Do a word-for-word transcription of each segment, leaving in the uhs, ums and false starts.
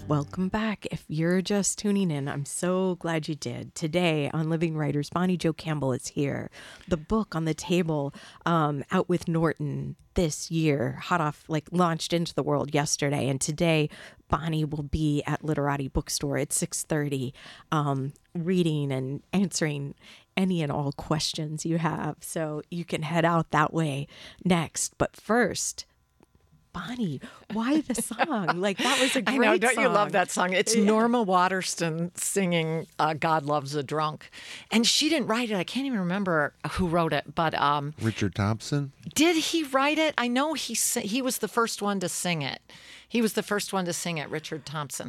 Welcome back. If you're just tuning in, I'm so glad you did. Today on Living Writers, Bonnie Jo Campbell is here. The book on the table, um, out with Norton this year, hot off, like launched into the world yesterday. And today, Bonnie will be at Literati Bookstore at six thirty, um, reading and answering any and all questions you have. So you can head out that way next. But first, Bonnie, why the song? Like, that was a great I know, don't song. you love that song? It's Norma Waterston singing uh, God Loves a Drunk. And she didn't write it. I can't even remember who wrote it. But um, Richard Thompson? Did he write it? I know he he was the first one to sing it. He was the first one to sing it, Richard Thompson.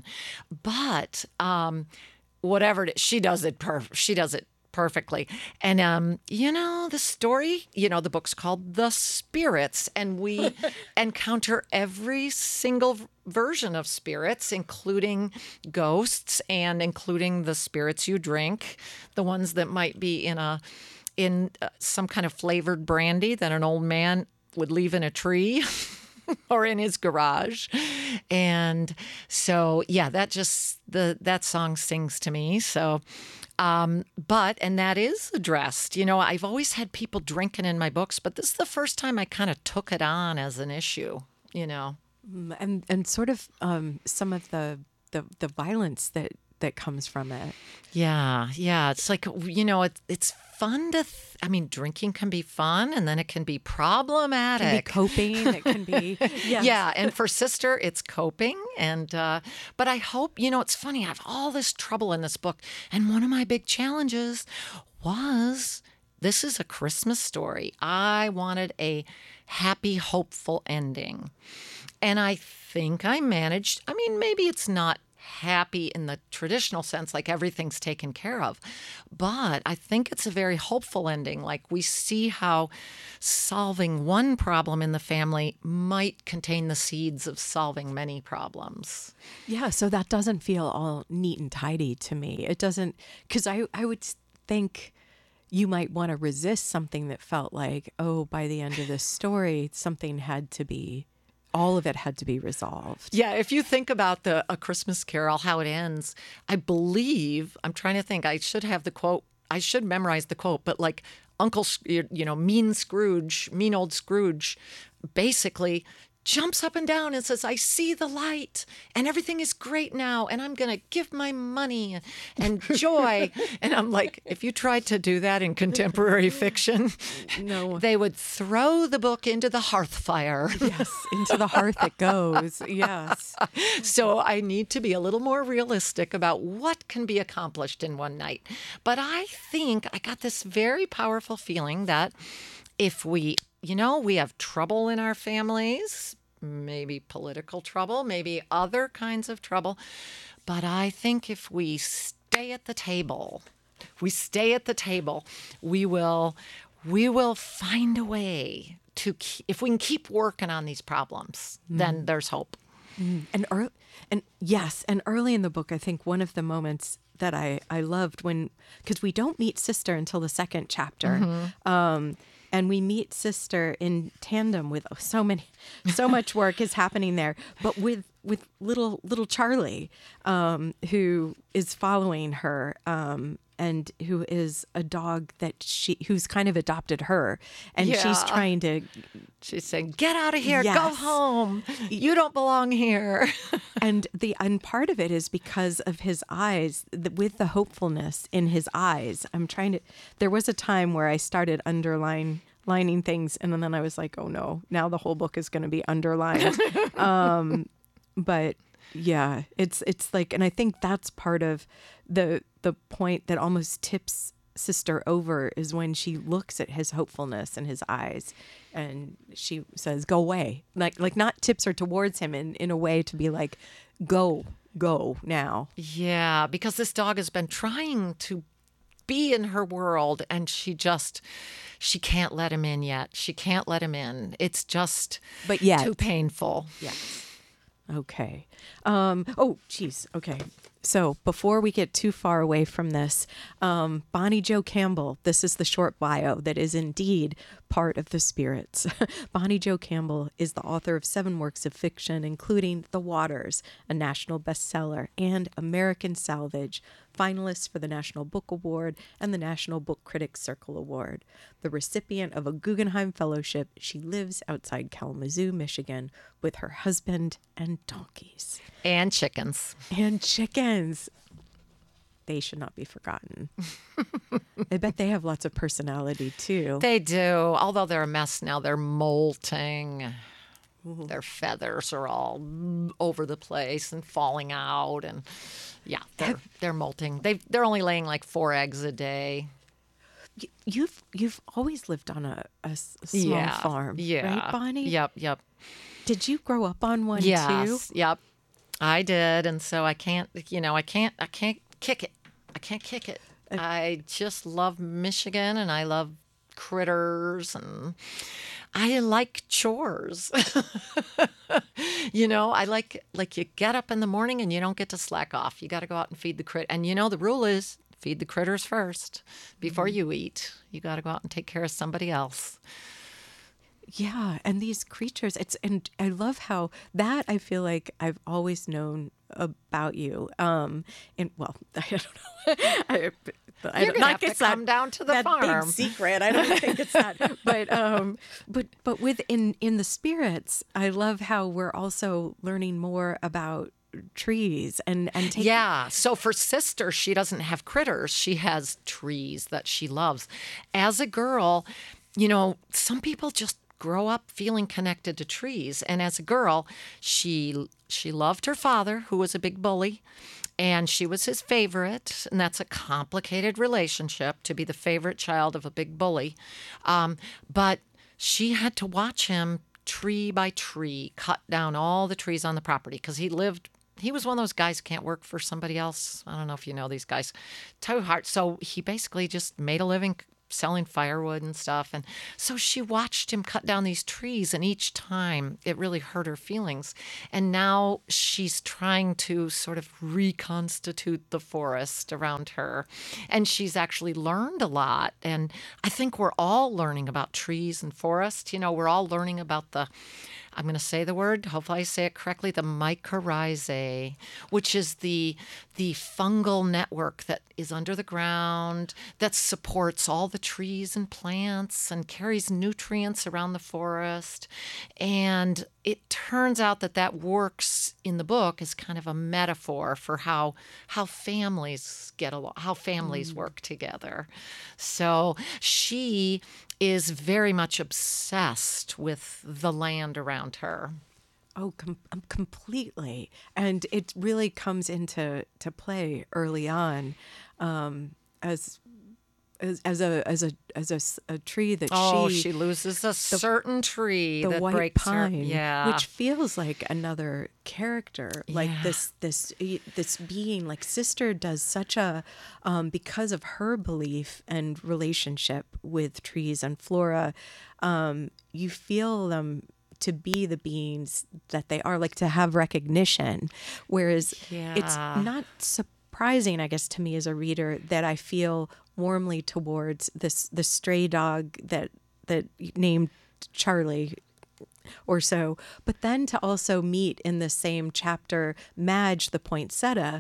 But um, whatever it is, she does it perf- She does it perfectly. And, um, you know, the story, you know, the book's called The Spirits, and we encounter every single version of spirits, including ghosts and including the spirits you drink, the ones that might be in a in uh, some kind of flavored brandy that an old man would leave in a tree or in his garage. And so, yeah, that just, the that song sings to me. So, Um, but, and that is addressed. You know, I've always had people drinking in my books, but this is the first time I kind of took it on as an issue, you know. And and sort of um, some of the, the the violence that that comes from it. Yeah, yeah. It's like, you know, it, it's fun to, th- I mean, drinking can be fun, and then it can be problematic. It can be coping. It can be, yes. Yeah, and for Sister, it's coping. And uh, but I hope, you know, it's funny. I have all this trouble in this book, and one of my big challenges was this is a Christmas story. I wanted a happy, hopeful ending, and I think I managed. I mean, maybe it's not happy in the traditional sense, like everything's taken care of. But I think it's a very hopeful ending. Like, we see how solving one problem in the family might contain the seeds of solving many problems. Yeah, so that doesn't feel all neat and tidy to me. It doesn't, because I, I would think you might want to resist something that felt like, oh, by the end of this story, something had to be, all of it had to be resolved. Yeah, if you think about the A Christmas Carol, how it ends, I believe, I'm trying to think, I should have the quote, I should memorize the quote, but like Uncle, you know, mean Scrooge, mean old Scrooge, basically jumps up and down and says, I see the light and everything is great now and I'm going to give my money and joy. And I'm like, if you tried to do that in contemporary fiction, No. they would throw the book into the hearth fire. Yes, into the hearth it goes. Yes. So I need to be a little more realistic about what can be accomplished in one night. But I think I got this very powerful feeling that if we, you know, we have trouble in our families, maybe political trouble, maybe other kinds of trouble. But I think if we stay at the table, we stay at the table, we will, we will find a way to, keep, if we can keep working on these problems, mm. then there's hope. Mm. And, early, and yes, and early in the book, I think one of the moments that I, I loved when, because we don't meet Sister until the second chapter. Mm-hmm. Um, And we meet Sister in tandem with so many, so much work is happening there, but with with little little Charlie, um, who is following her, um, and who is a dog that she who's kind of adopted her, and yeah. she's trying to. She's saying, "Get out of here! Yes. Go home! You don't belong here." and the and part of it is because of his eyes, the, with the hopefulness in his eyes. I'm trying to. There was a time where I started underline. lining things, and then I was like, oh no, now the whole book is going to be underlined. um, but yeah, it's it's like, and I think that's part of the the point that almost tips Sister over is when she looks at his hopefulness in his eyes, and she says, "Go away," like like not tips her towards him in in a way to be like, "Go, go now." Yeah, because this dog has been trying to be in her world, and she just. She can't let him in yet. She can't let him in. It's just but yet. too painful. Yes. Okay. Um, oh, geez. Okay. So before we get too far away from this, um, Bonnie Jo Campbell, this is the short bio that is indeed part of the Spirits. Bonnie Jo Campbell is the author of seven works of fiction, including The Waters, a national bestseller, and American Salvage, finalists for the National Book Award and the National Book Critics Circle Award. The recipient of a Guggenheim Fellowship, she lives outside Kalamazoo, Michigan, with her husband and donkeys. And chickens. And chickens. They should not be forgotten. I bet they have lots of personality too. They do, although they're a mess now. They're molting. Ooh. Their feathers are all over the place and falling out, and yeah, they're have, they're molting. They they're only laying like four eggs a day. You've you've always lived on a, a small yeah, farm, yeah. right, Bonnie? Yep, yep. Did you grow up on one yes, too? Yep, I did, and so I can't, you know, I can't, I can't kick it. I can't kick it. Uh, I just love Michigan, and I love critters, and I like chores. You know, I like like you get up in the morning and you don't get to slack off. You got to go out and feed the crit. And you know, the rule is feed the critters first before mm-hmm. you eat. You got to go out and take care of somebody else. Yeah, and these creatures, it's and I love how that I feel like I've always known about you. Um, and well, I don't know. I, I You're gonna have to come that, down to the that farm. Big secret. I don't think it's that. But um, but but within in the Spirits, I love how we're also learning more about trees and and taking... yeah. So for Sister, she doesn't have critters. She has trees that she loves. As a girl, you know, some people just grow up feeling connected to trees. And as a girl, she she loved her father, who was a big bully, and she was his favorite. And that's a complicated relationship, to be the favorite child of a big bully. Um, but she had to watch him tree by tree cut down all the trees on the property, because he lived he was one of those guys who can't work for somebody else. I don't know if you know these guys. Too hard. So he basically just made a living selling firewood and stuff. And so she watched him cut down these trees, and each time it really hurt her feelings. And now she's trying to sort of reconstitute the forest around her. And she's actually learned a lot. And I think we're all learning about trees and forest. You know, we're all learning about the, I'm going to say the word, hopefully I say it correctly, the mycorrhizae, which is the the fungal network that is under the ground that supports all the trees and plants and carries nutrients around the forest. And it turns out that that works in the book as kind of a metaphor for how how families get along, how families mm. work together. So she is very much obsessed with the land around her. Oh, com- completely. And it really comes into to play early on um, as, as as a as a as a, a tree that oh, she she loses a the, certain tree the that white breaks pine, her. Yeah, which feels like another character, like yeah. this this this being. Like Sister does such a um, because of her belief and relationship with trees and flora. Um, you feel them to be the beings that they are, like to have recognition, whereas yeah. it's not surprising, I guess, to me as a reader that I feel warmly towards this the stray dog that that named Charlie or so, but then to also meet in the same chapter Madge the poinsettia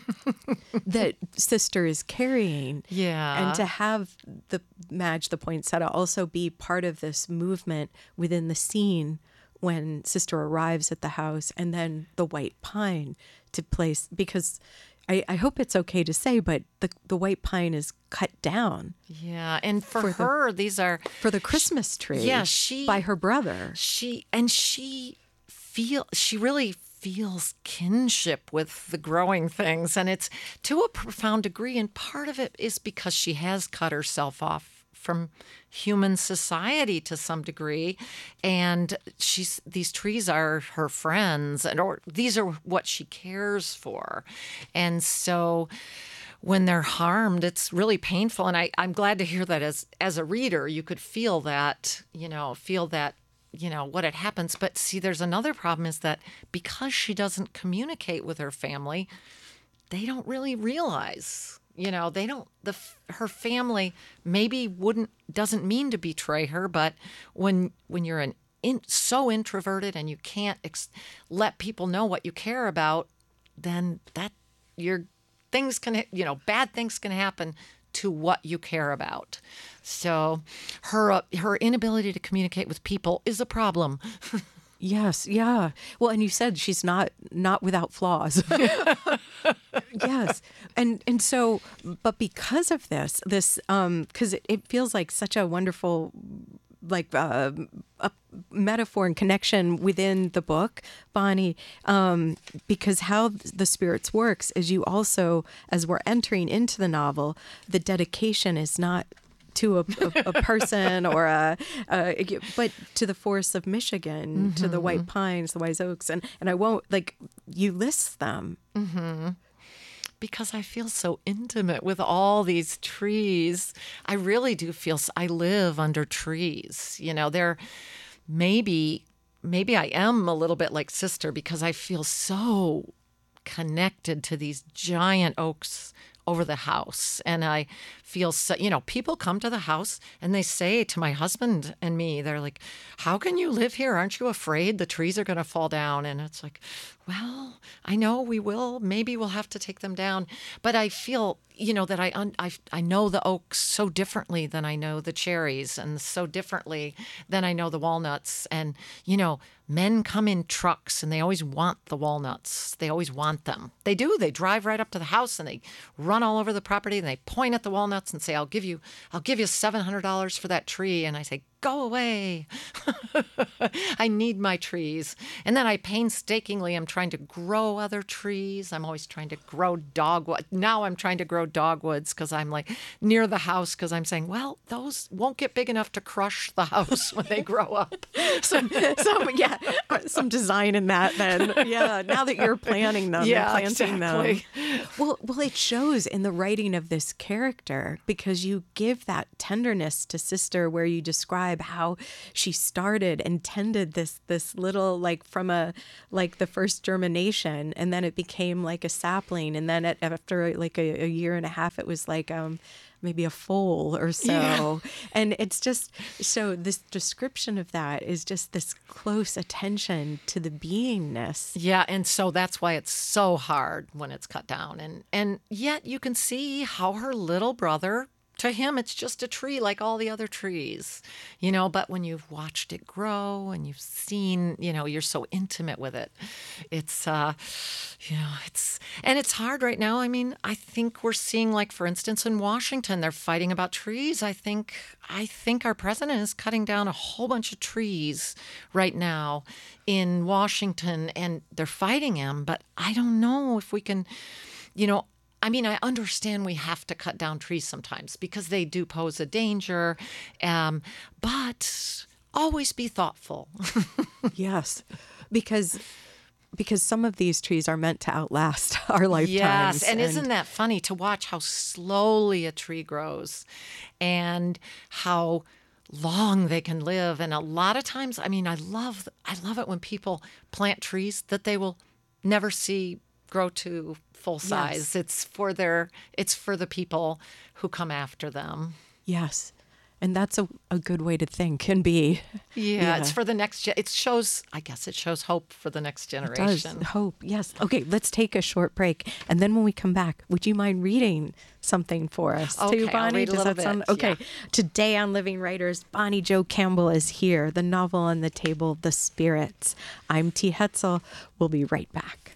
that Sister is carrying. Yeah. And to have the Madge the poinsettia also be part of this movement within the scene when Sister arrives at the house, and then the white pine to place, because I, I hope it's okay to say, but the the white pine is cut down. Yeah, and for, for her, the, these are for the Christmas tree. Yeah, she by her brother. She and she feel she really feels kinship with the growing things, and it's to a profound degree. And part of it is because she has cut herself off from human society to some degree, and she's these trees are her friends, and or these are what she cares for. And so when they're harmed, it's really painful. And I, I'm glad to hear that as as a reader, you could feel that, you know, feel that, you know, what had happens. But see, there's another problem, is that because she doesn't communicate with her family, they don't really realize. You know, they don't, the her family maybe wouldn't, doesn't mean to betray her, but when when you're an in, so introverted and you can't ex- let people know what you care about, then that, your things can, you know, bad things can happen to what you care about. So her uh, her inability to communicate with people is a problem. Yes, yeah. Well, and you said she's not not without flaws. Yes. And and so, but because of this, this um because it, it feels like such a wonderful like uh, a metaphor and connection within the book, Bonnie, um, because how the spirits works is you also, as we're entering into the novel, the dedication is not to a, a, a person or a, a, but to the forests of Michigan, mm-hmm. to the white pines, the wise oaks, and and I won't like you list them. Mm-hmm. Because I feel so intimate with all these trees. I really do feel, I live under trees. You know, they're maybe, maybe I am a little bit like Sister because I feel so connected to these giant oaks over the house. And I feel so, you know, people come to the house and they say to my husband and me, they're like, how can you live here? Aren't you afraid the trees are going to fall down? And it's like, well, I know we will. Maybe we'll have to take them down. But I feel, you know, that I, un- I, I know the oaks so differently than I know the cherries, and so differently than I know the walnuts. And, you know, men come in trucks and they always want the walnuts. They always want them. They do. They drive right up to the house and they run all over the property and they point at the walnuts and say, I'll give you, I'll give you seven hundred dollars for that tree. And I say, go away. I need my trees. And then I painstakingly am trying to grow other trees. I'm always trying to grow dogwood. Now I'm trying to grow dogwoods because I'm like near the house because I'm saying, well, those won't get big enough to crush the house when they grow up. some, some, yeah, some design in that then. Yeah, now that you're planting them yeah, and planting exactly. them. Well, well, it shows in the writing of this character because you give that tenderness to Sister where you describe how she started and tended this this little like from a like the first germination, and then it became like a sapling, and then it, after like a, a year and a half it was like um maybe a foal or so. Yeah. And it's just so this description of that is just this close attention to the beingness. Yeah, and so that's why it's so hard when it's cut down, and and yet you can see how her little brother, to him, it's just a tree like all the other trees, you know, but when you've watched it grow and you've seen, you know, you're so intimate with it. It's, uh, you know, it's, and it's hard right now. I mean, I think we're seeing, like, for instance, in Washington, they're fighting about trees. I think, I think our president is cutting down a whole bunch of trees right now in Washington, and they're fighting him, but I don't know if we can, you know, I mean, I understand we have to cut down trees sometimes because they do pose a danger, um, but always be thoughtful. Yes, because because some of these trees are meant to outlast our lifetimes. Yes, and, and isn't that funny to watch how slowly a tree grows and how long they can live? And a lot of times, I mean, I love I love it when people plant trees that they will never see grow to full size. Yes. It's for their, it's for the people who come after them. Yes. And that's a, a good way to think and be. Yeah, yeah. It's for the next, ge- it shows, I guess it shows hope for the next generation. It does, hope, yes. Okay, let's take a short break. And then when we come back, would you mind reading something for us okay, too, Bonnie? I'll read a Does little that sound bit. okay? Yeah. Today on Living Writers, Bonnie Jo Campbell is here. The novel on the table, The Spirits. I'm T. Hetzel. We'll be right back.